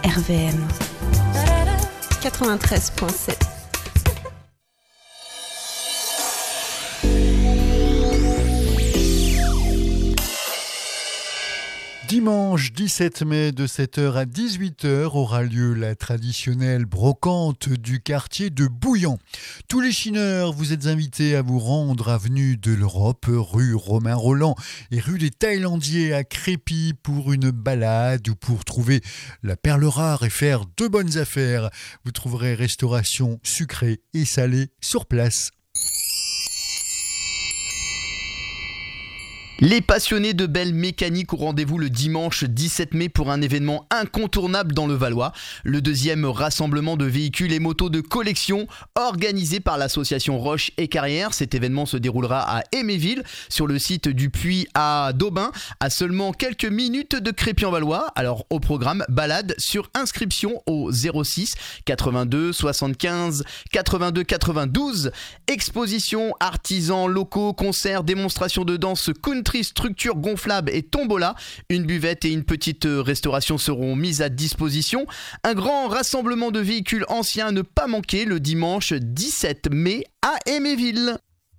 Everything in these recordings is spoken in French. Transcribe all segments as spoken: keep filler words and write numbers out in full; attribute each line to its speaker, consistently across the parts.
Speaker 1: R V M quatre-vingt-treize virgule sept.
Speaker 2: Dimanche dix-sept mai de sept heures à dix-huit heures aura lieu la traditionnelle brocante du quartier de Bouillan. Tous les chineurs, vous êtes invités à vous rendre avenue de l'Europe, rue Romain Rolland et rue des Thaïlandiers à Crépy pour une balade ou pour trouver la perle rare et faire de bonnes affaires. Vous trouverez restauration sucrée et salée sur place.
Speaker 3: Les passionnés de belle mécanique au rendez-vous le dimanche dix-sept mai pour un événement incontournable dans le Valois. Le deuxième rassemblement de véhicules et motos de collection organisé par l'association Roche et Carrière. Cet événement se déroulera à Aiméville, sur le site du Puy à Daubin, à seulement quelques minutes de Crépy-en-Valois. Alors au programme, balade sur inscription au zéro six quatre-vingt-deux soixante-quinze quatre-vingt-deux quatre-vingt-douze. Exposition, artisans locaux, concerts, démonstrations de danse country, structure gonflable et tombola. Une buvette et une petite restauration seront mises à disposition. Un grand rassemblement de véhicules anciens à ne pas manquer le dimanche dix-sept mai à Aiméville.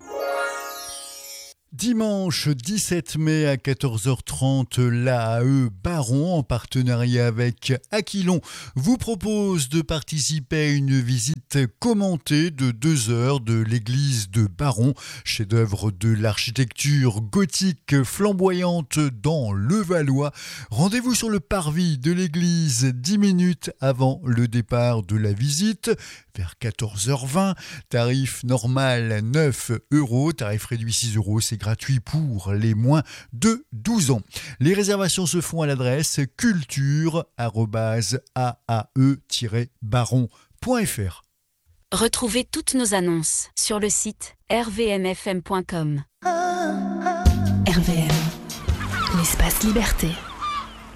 Speaker 2: Dimanche dix-sept mai à quatorze heures trente, l'A A E Baron, en partenariat avec Aquilon, vous propose de participer à une visite commentée de deux heures de l'église de Baron, chef-d'œuvre de l'architecture gothique flamboyante dans le Valois. Rendez-vous sur le parvis de l'église dix minutes avant le départ de la visite, vers quatorze heures vingt. Tarif normal neuf euros, tarif réduit six euros, c'est gratuit pour les moins de douze ans. Les réservations se font à l'adresse culture arobase a a e tiret baron point f r.
Speaker 1: Retrouvez toutes nos annonces sur le site r v m f m point com. R V M, l'espace liberté.